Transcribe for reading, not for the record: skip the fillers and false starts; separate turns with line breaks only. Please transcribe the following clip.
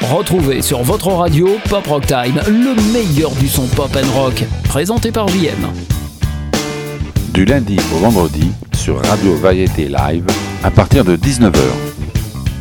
Retrouvez sur votre radio Pop Rock Time, le meilleur du son pop and rock, présenté par JM.
Du lundi au vendredi sur Radio Variété Live à partir de 19h.